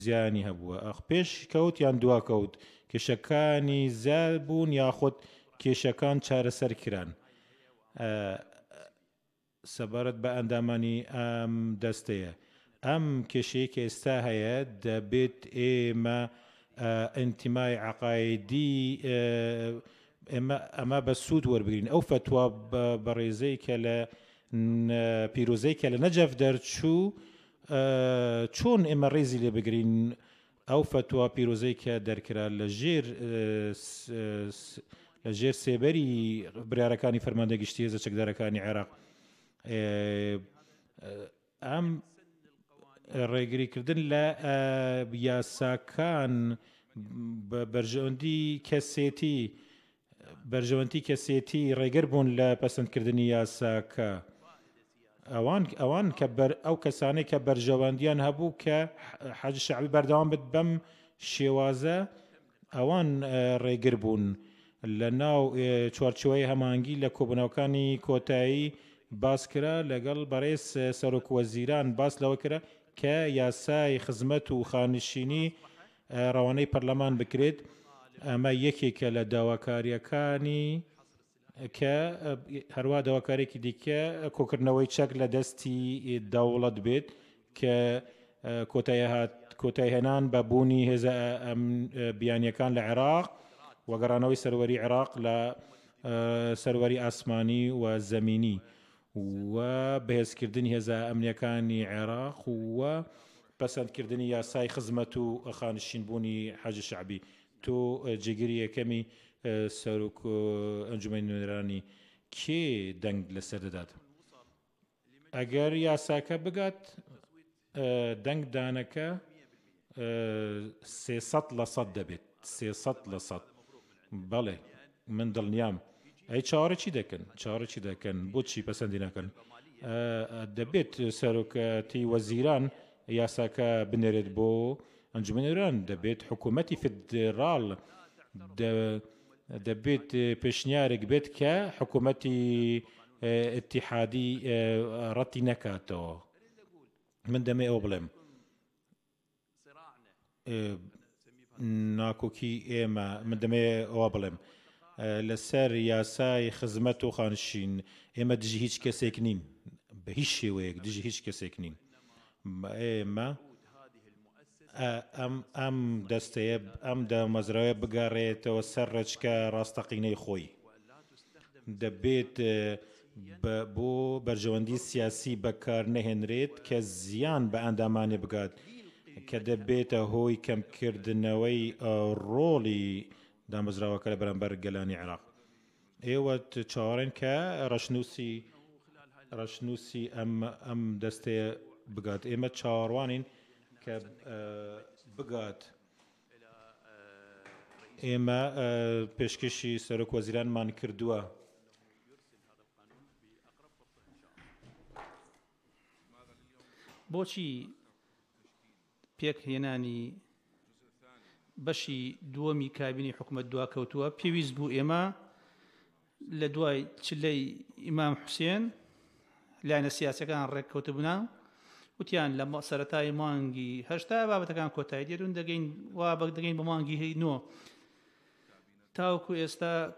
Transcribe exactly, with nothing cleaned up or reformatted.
زیانی هەبووە ئەخ پێش کەوت یان دوا کەوت کێشەکانی زیاد بوون یاخود کێشەکان چارەسەر کران سەبارەت بە ئەندامانی ئەم دەستەیە ئەم کێشەیە کە ئێستا هەیە دەبێت ئێمە ئەنتیمای عەقایدی ئەمە بە سوود وەربگرین ئەو فتووە بە ڕێزەی کە لە پیرۆزەی کە لە نەجەف دەرچوو چۆن ئێمە ڕێزی لێ بگرین ئەو فتووە پیرۆزەی کە دەرکرا لە ژێر لە ژێر سێبەری بڕیارەکانی فەرماندە گشتی هێزە چەکدارەکانی عێراق ئەم ڕێگریکردن لە یاساکان بەرژەوەندی کەسێتی بەرژەوەندی کەسێتی ڕێگر بوون لە پەسەندکردنی یاساکە ئەوان ئەوان کە ئەو کەسانەی کە بەرژەوەندیان هەبوو کە حەج شەعبی بەردەوام بێت بەم شێوازە ئەوان ڕێگر بوون لە ناو چوارچێوەی هەمانگی لە کۆبوونەوەکانی کۆتایی باس کرا لەگەڵ بەڕێز سەرۆکوەزیران باس لەوە کرا کە یاسای خزمەت و خانشینی ڕەوانەی پەرلەمان بکرێت ئەمە یەکێکە لە داواکاریەکانی کە هەروە داواکارێکی دیکە کۆکردنەوەی چەک لە دەستی دەوڵەت بێت کە کۆتایی هێنان بە بوونی هێزە بیانیەکان لە عێراق وەگەڕانەوەی سەروەری عێراق لە سەروەری ئاسمانی و زەمینی و بەهێزکردنی هێزە ئەمنیەکانی عێراق و پەسەندکردنی یاسای خزمەت و خانشینبوونی حەجی شەعبی تۆ جێگیری یەکەمی سەرۆک ئەنجومەنی نوێنەرانی کێ دەنگ لەسەر دەدات ئەگەر یاساکە بگات دەنگ دانەکە سێسەد لە سەد دەبێت سێسەد لە سەد بەڵێ من دڵنیام ئەی چاوەڕێ چی دەکەن چاوەڕێ چی دەکەن بۆچی پەسەندی ناکەن دەبێت سەرۆکەتی وەزیران یاساکە بنێرێت بۆ ئەنجومەنی نوێنەران دەبێت حکوومەتی فیدراڵ دەبێت پێشنیارێک بێت کە حکوومەتی ئیتیحادی ڕەتی نەکاتەوە من دەمێ ئەوە بڵێم ناکۆکی ئێمە من دەمێ ئەوە بڵێم لەسەر یاسای خزمەت و خانشین ئێمە دژی هیچ کەسێک نین بە هیچ شێوەیەک دژی هیچ کەسێک نین ئێمە ئەم ئەم دەستەیە ئەم دامەزراوە بگەڕێتەوە سەر ڕێچکە ڕاستەقینەی خۆی دەبێت بۆ بەرژەوەندی سیاسی بەکار نەهێنرێت کە زیان بە ئەندامانێ بگات کە دەبێتە هۆی کەمکردنەوەی ڕۆڵی دامەزراوەکە لە بەرامبەر گەلانی عێراق ئێوە چاوەڕێن کە ڕەشنووسی ڕەشنووسی ئەم ئەم دەستەیە بگات ئێمە چاوەڕوانین کە بگات ئێمە پێشکەشی سەرۆک وەزیرانمان کردووە بۆچی پێکهێنانی بەشی دووەمی کابینی حکوومەت دواکەوتووە پێویست بوو ئێمە لە دوای چلەی ئیمام حوسێن لایەنە سیاسیەکان ڕێککەوتبوونا وتیان لە سەرەتای مانگی هەشتا بابەتەکان کۆتایی دێتون دەگەین وا بە دەگەین بە مانگی نۆ تاوەکو ئێستا